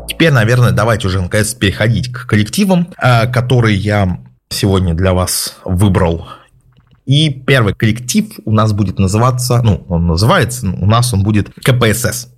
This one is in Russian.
Теперь, наверное, давайте уже наконец переходить к коллективам, которые я сегодня для вас выбрал. И первый коллектив у нас будет называться, у нас он будет КПСС.